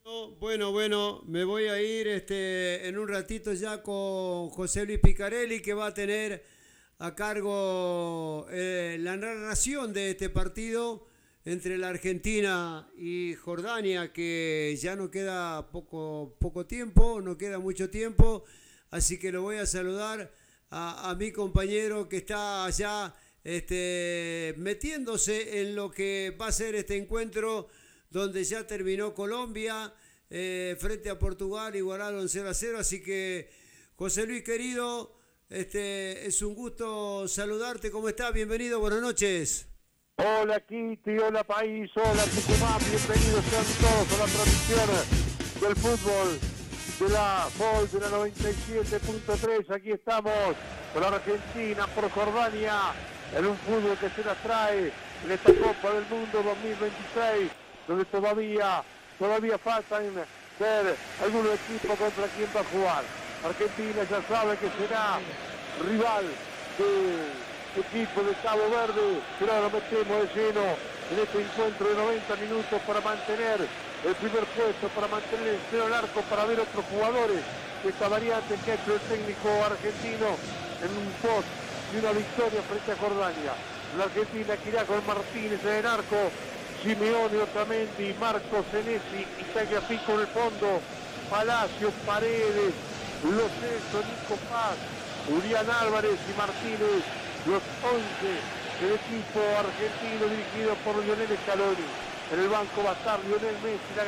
Bueno, me voy a ir en un ratito ya con José Luis Picarelli, que va a tener a cargo la narración de este partido entre la Argentina y Jordania, que ya no queda poco tiempo, no queda mucho tiempo, así que lo voy a saludar a mi compañero que está allá metiéndose en lo que va a ser este encuentro donde ya terminó Colombia frente a Portugal, igualaron 0-0, así que José Luis querido, es un gusto saludarte, ¿cómo estás? Bienvenido, buenas noches. Hola Kitty, hola país, hola Tucumán, bienvenidos sean todos a la transmisión del fútbol de la FOL de la 97.3. Aquí estamos con la Argentina por Jordania en un fútbol que se las trae en esta Copa del Mundo 2026, donde todavía faltan ver algunos equipos contra quién va a jugar. Argentina ya sabe que será rival del equipo de Cabo Verde, pero ahora nos metemos de lleno en este encuentro de 90 minutos para mantener el primer puesto, para mantener el cero al arco, para ver otros jugadores de esta variante que ha hecho el técnico argentino en un post de una victoria frente a Jordania. La Argentina que irá con Martínez en el arco, Simeone, Otamendi, Marcos, Senesi y Tagliafico en el fondo, Palacios, Paredes, Lo Celso, Nico Paz, Julián Álvarez y Martínez, los 11 del equipo argentino dirigido por Lionel Scaloni. En el banco va a estar Lionel Messi, la